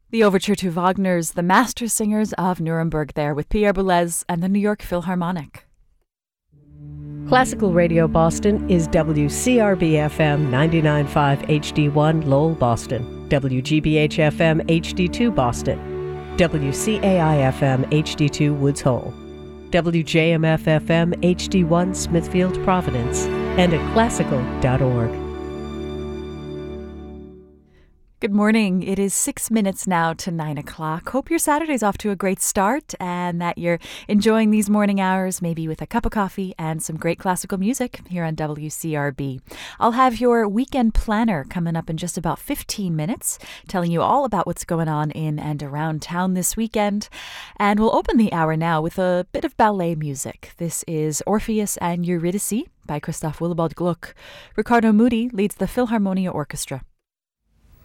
The overture to Wagner's The Master Singers of Nuremberg there with Pierre Boulez and the New York Philharmonic. Classical Radio Boston is WCRB-FM 99.5 HD1 Lowell, Boston, WGBH-FM HD2 Boston, WCAI-FM HD2 Woods Hole, WJMF-FM HD1 Smithfield, Providence, and at classical.org. Good morning. It is 6 minutes now to 9 o'clock. Hope your Saturday's off to a great start and that you're enjoying these morning hours, maybe with a cup of coffee and some great classical music here on WCRB. I'll have your weekend planner coming up in just about 15 minutes, telling you all about what's going on in and around town this weekend. And we'll open the hour now with a bit of ballet music. This is Orpheus and Eurydice by Christoph Willibald Gluck. Ricardo Muti leads the Philharmonia Orchestra.